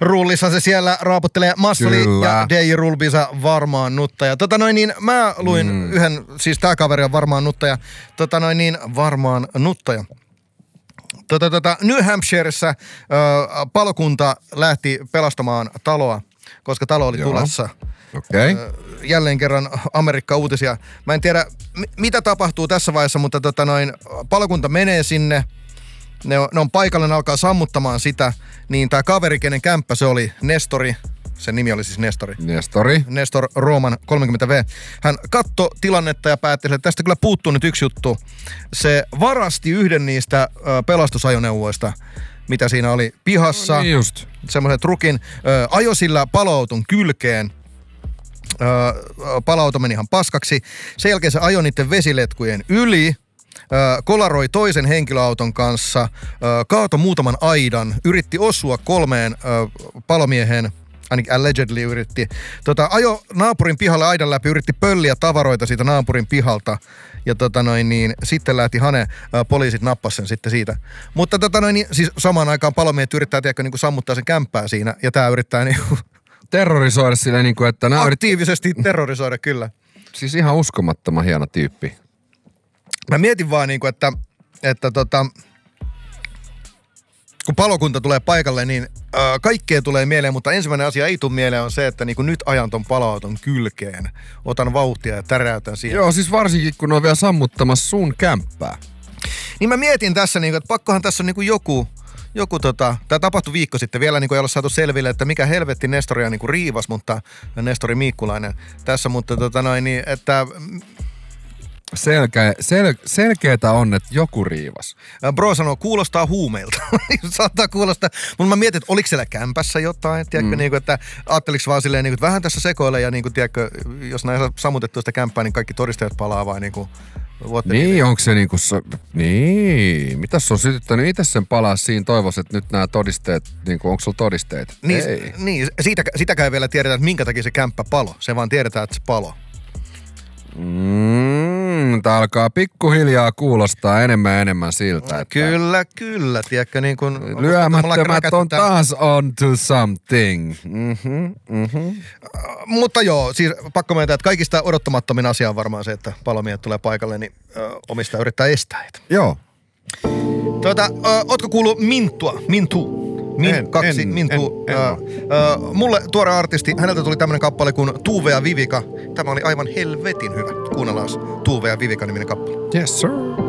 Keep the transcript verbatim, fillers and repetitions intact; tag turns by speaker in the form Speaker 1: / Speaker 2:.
Speaker 1: Rullissa se siellä raaputtelee Massoli
Speaker 2: Kyllä.
Speaker 1: ja D J Rulbisa varmaan nuttaja. Tota noin niin, mä luin mm. yhden, siis tää kaveri on varmaan nuttaja. Tota noin niin, varmaan nuttaja. Tota, tota, New Hampshireissa ö, palokunta lähti pelastamaan taloa, koska talo oli
Speaker 2: Joo.
Speaker 1: tulessa.
Speaker 2: Okei.
Speaker 1: Ö, jälleen kerran Amerikka-uutisia. Mä en tiedä, m- mitä tapahtuu tässä vaiheessa, mutta tota noin, palokunta menee sinne. Ne on, ne on paikalla, ne alkaa sammuttamaan sitä. Niin tää kaveri, kenen kämppä se oli, Nestori, sen nimi oli siis Nestori.
Speaker 2: Nestori.
Speaker 1: Nestor Roman kolmekymmentä vuotias. Hän katsoi tilannetta ja päätti, että tästä kyllä puuttuu nyt yksi juttu. Se varasti yhden niistä ö, pelastusajoneuvoista, mitä siinä oli pihassa.
Speaker 2: No niin just.
Speaker 1: Semmoisen trukin. Ö, ajo sillä paloauton kylkeen. Ö, paloauto meni ihan paskaksi. Sen jälkeen se ajoi niiden vesiletkujen yli. Ö, kolaroi toisen henkilöauton kanssa. Ö, kaatoi muutaman aidan. Yritti osua kolmeen ö, palomieheen. Ainakin allegedly yritti. Tota, ajo naapurin pihalle aidan läpi, yritti pölliä tavaroita siitä naapurin pihalta. Ja tota noin niin, sitten lähti hane, ä, poliisit nappasi sen sitten siitä. Mutta tota noin niin, siis samaan aikaan palomiehet yrittää tiedäkö, niin kuin sammuttaa sen kämppää siinä. Ja tää yrittää niin kuin
Speaker 2: Terrorisoida silleen niin kuin, että nää
Speaker 1: aktiivisesti yrit... terrorisoida, kyllä.
Speaker 2: Siis ihan uskomattoman hieno tyyppi.
Speaker 1: Mä mietin vaan niin kuin, että, että tota... kun palokunta tulee paikalle, niin äh, kaikkea tulee mieleen, mutta ensimmäinen asia ei tule mieleen on se, että niin nyt ajan ton paloauton kylkeen. Otan vauhtia ja täräytän siihen.
Speaker 2: Joo, siis varsinkin kun ne on vielä sammuttamassa sun kämppää.
Speaker 1: Niin mä mietin tässä, niin kuin, että pakkohan tässä on niin kuin joku, joku tota, tämä tapahtui viikko sitten, vielä niin kuin ei ole saatu selville, että mikä helvetti Nestoria niin kuin riivas, mutta Nestori Miikkulainen tässä, mutta tota noin niin, että...
Speaker 2: Selkeä, sel, selkeetä on, että joku riivas.
Speaker 1: Bro sanoo, kuulostaa huumeilta. Saattaa kuulostaa. Mutta mä mietin, että oliko siellä kämpässä jotain, tiedätkö, mm. niin kuin, että ajatteliko vaan silleen, niin kuin, että vähän tässä sekoilee ja niin kuin, tiedätkö, jos näin sammutettu sitä kämppää, niin kaikki todisteet palaa vai niin kuin,
Speaker 2: niin, onko se niinku, niin, mitäs on sytyttänyt itse sen palaa siinä toivossa, että nyt nämä todisteet, niinku, onko sulla todisteet?
Speaker 1: Niin, niin siitä, sitäkään ei vielä tiedetä, että minkä takia se kämppä palo. Se vaan tiedetään, että se palo.
Speaker 2: Mm, tää alkaa pikkuhiljaa kuulostaa enemmän ja enemmän siltä, että...
Speaker 1: Kyllä, kyllä, tiedätkö, niin kuin...
Speaker 2: Lyömättömät on taas on to something. Mm-hmm, mm-hmm.
Speaker 1: Uh, mutta joo, siis pakko myöntää, että kaikista odottamattomin asia on varmaan se, että palomiehet tulee paikalle, niin uh, omistaja yrittää estää heitä.
Speaker 2: Joo.
Speaker 1: Tuota, uh, ootko kuullut Mintua? Mintu? Min,
Speaker 2: en,
Speaker 1: kaksi,
Speaker 2: en,
Speaker 1: Mintu.
Speaker 2: En, en, en
Speaker 1: uh, uh, mulle tuore artisti, häneltä tuli tämmönen kappale kuin Tuve ja Vivika. Tämä oli aivan helvetin hyvä. Kuunnellaan Tuve ja Vivika niminen kappale.
Speaker 2: Yes, sir.